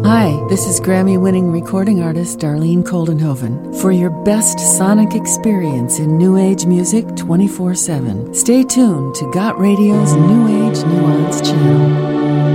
Hi, this is Grammy-winning recording artist Darlene Coldenhoven for your best sonic experience in New Age music 24/7. Stay tuned to Got Radio's New Age Nuance channel.